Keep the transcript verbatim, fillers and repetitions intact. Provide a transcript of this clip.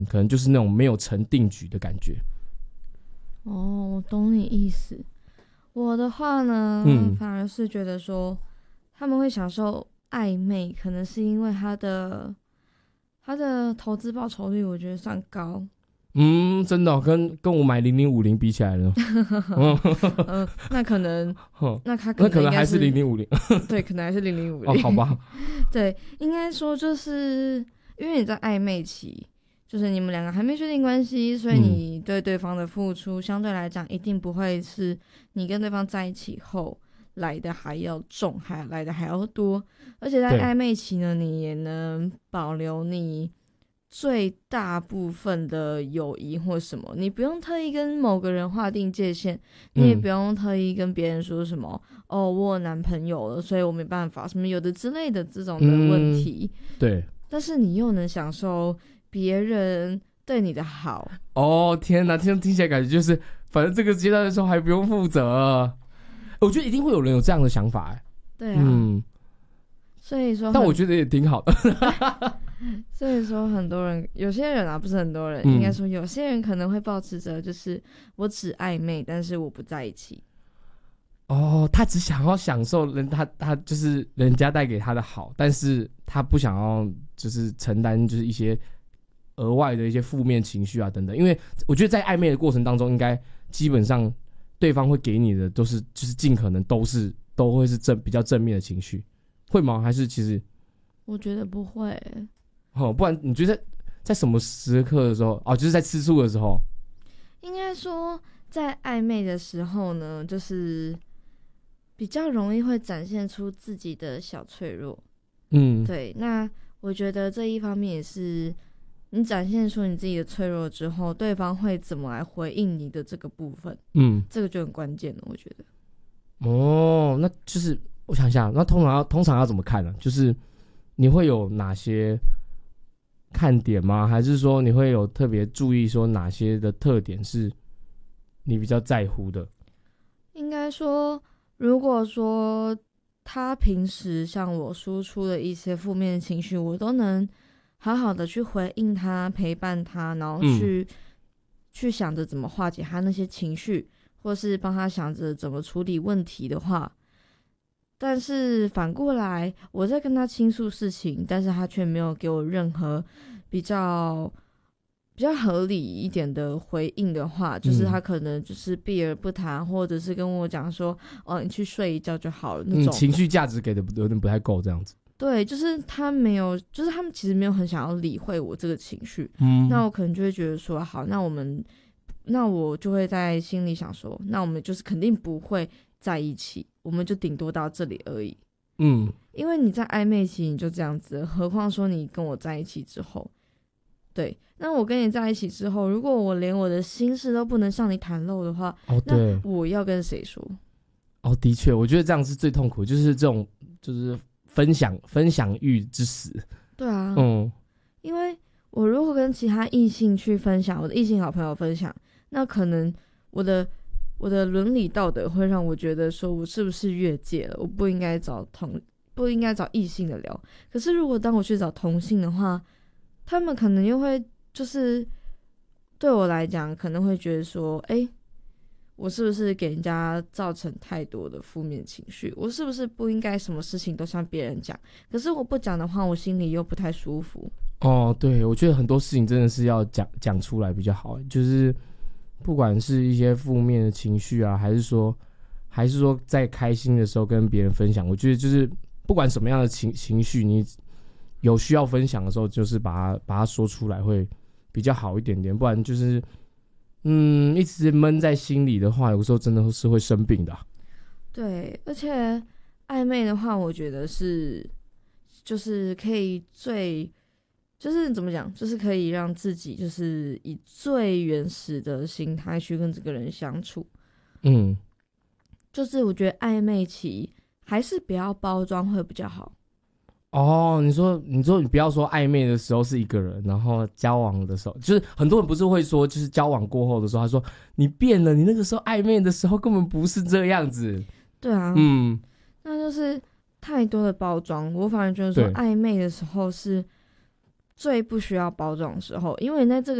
可能就是那种没有成定局的感觉。 哦，我懂你意思。我的话呢，嗯、反而是觉得说他们会享受暧昧，可能是因为他的他的投资报酬率我觉得算高。 嗯，真的、哦、跟跟我买零零五零比起来呢， 嗯、呃，那可能，那他可能那可能还是零零五零， 对，可能还是零零五零。 哦，好吧， 对，应该说就是因为你在暧昧期，就是你们两个还没确定关系，所以你对对方的付出、嗯、相对来讲一定不会是你跟对方在一起后来的还要重，还来的还要多。而且在暧昧期呢，你也能保留你最大部分的友谊或什么，你不用特意跟某个人划定界限，你也不用特意跟别人说什么、嗯、哦我有男朋友了所以我没办法什么有的之类的这种的问题、嗯、 对， 但是你又能享受别人对你的好。 哦天哪，听听起来感觉就是反正这个阶段的时候还不用负责，我觉得一定会有人有这样的想法、欸、 对啊，嗯，所以说但我觉得也挺好的所以说很多人，有些人啊，不是很多人、嗯、应该说有些人可能会抱持着就是我只暧昧但是我不在一起。 哦，他只想要享受人他他就是人家带给他的好，但是他不想要就是承担就是一些额外的一些负面情绪啊等等。因为我觉得在暧昧的过程当中，应该基本上对方会给你的都是就是尽可能都是都会是正比较正面的情绪，会吗？还是其实我觉得不会、欸。 哦，不然你觉得 在, 在什么时刻的时候哦，就是在吃醋的时候？ 应该说在暧昧的时候呢，就是比较容易会展现出自己的小脆弱。嗯，对。那我觉得这一方面也是你展现出你自己的脆弱之后，对方会怎么来回应你的这个部分。嗯，这个就很关键了，我觉得。 哦，那就是我想想，那通常要通常要怎么看呢、啊？就是你会有哪些看点吗？还是说你会有特别注意说哪些的特点是你比较在乎的？ 应该说，如果说他平时向我输出的一些负面的情绪，我都能好好的去回应他，陪伴他，然后去、嗯、去想着怎么化解他那些情绪，或是帮他想着怎么处理问题的话，但是反过来我在跟他倾诉事情，但是他却没有给我任何比较比较合理一点的回应的话，就是他可能就是避而不谈、嗯、或者是跟我讲说哦你去睡一觉就好了那种、嗯、 情绪价值给的有点不太够这样子。 对，就是他没有，就是他们其实没有很想要理会我这个情绪，嗯，那我可能就会觉得说好，那我们那我就会在心里想说，那我们就是肯定不会在一起，我们就顶多到这里而已。嗯，因为你在暧昧期你就这样子，何况说你跟我在一起之后，对，那我跟你在一起之后，如果我连我的心事都不能向你袒露的话， 哦，对， 那我要跟谁说？ 哦，的确，我觉得这样是最痛苦，就是这种就是分享分享欲之死。 对啊，嗯，因为我如果跟其他异性去分享，我的异性好朋友分享，那可能我的我的伦理道德会让我觉得说我是不是越界了，我不应该找同不应该找异性的聊。可是如果当我去找同性的话，他们可能又会就是对我来讲可能会觉得说，哎，我是不是给人家造成太多的负面情绪？我是不是不应该什么事情都向别人讲？可是我不讲的话，我心里又不太舒服。 哦，对，我觉得很多事情真的是要讲讲出来比较好，就是不管是一些负面的情绪啊，还是说还是说在开心的时候跟别人分享，我觉得就是不管什么样的情情绪，你有需要分享的时候，就是把它把它说出来会比较好一点点，不然就是嗯一直闷在心里的话，有时候真的是会生病的啊。 对，而且暧昧的话，我觉得是就是可以最就是怎么讲，就是可以让自己就是以最原始的心态去跟这个人相处。嗯，就是我觉得暧昧期还是不要包装会比较好。 哦，你说你说你不要说暧昧的时候是一个人，然后交往的时候，就是很多人不是会说，就是交往过后的时候，他说你变了，你那个时候暧昧的时候根本不是这样子。 对啊，嗯，那就是太多的包装，我反而觉得说暧昧的时候是最不需要包装的时候，因为在这